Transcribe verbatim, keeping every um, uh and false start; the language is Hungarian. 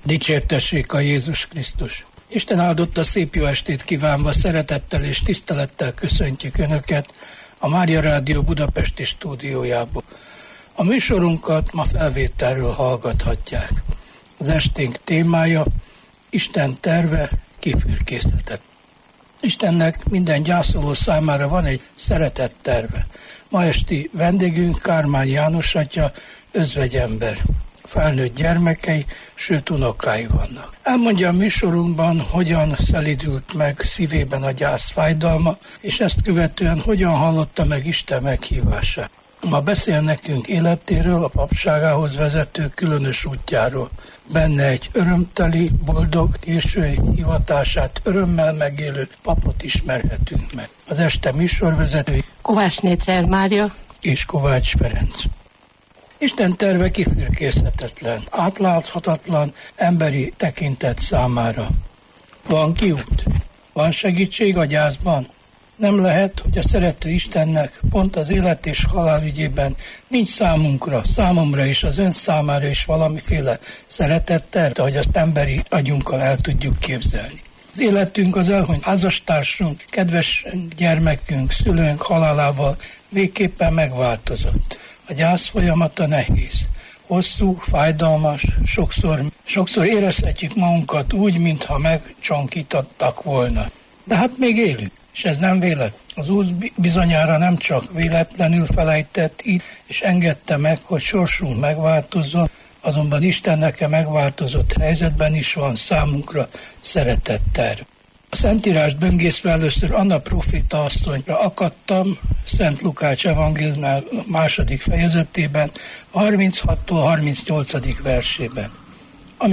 Dicsértessék a Jézus Krisztus! Isten áldotta, szép jó estét kívánva, szeretettel és tisztelettel köszöntjük Önöket a Mária Rádió budapesti stúdiójából. A műsorunkat ma felvételről hallgathatják. Az esténk témája Isten terve, kifürkészhetett. Istennek minden gyászoló számára van egy szeretett terve. Ma esti vendégünk Kármán János atya, özvegyember. Felnőtt gyermekei, sőt unokái vannak. Elmondja a műsorunkban, hogyan szelídült meg szívében a gyász fájdalma, és ezt követően hogyan hallotta meg Isten meghívását. Ma beszél nekünk életéről, a papságához vezető különös útjáról. Benne egy örömteli, boldog, késői hivatását örömmel megélő papot ismerhetünk meg. Az este műsorvezetői Kovács Nétrer Mária és Kovács Ferenc. Isten terve kifürkészhetetlen, átláthatatlan emberi tekintet számára. Van kiút? Van segítség a gyászban? Nem lehet, hogy a szerető Istennek pont az élet és halál ügyében nincs számunkra, számomra és az ön számára is valamiféle szeretettel, ahogy azt emberi agyunkkal el tudjuk képzelni. Az életünk, az elhunyt házastársunk, kedves gyermekünk, szülőnk halálával végképpen megváltozott. A gyász folyamata nehéz, hosszú, fájdalmas, sokszor, sokszor érezhetjük magunkat úgy, mintha megcsonkítottak volna. De hát még élünk, és ez nem véletlen. Az Úr bizonyára nem csak véletlenül felejtett itt, és engedte meg, hogy sorsunk megváltozzon, azonban Istennek a megváltozott helyzetben is van számunkra szeretett terv. A Szentírást böngészve először Anna proféta asszonyra akadtam, Szent Lukács evangéliumnál második fejezetében, harminchattól harmincnyolcadik versében.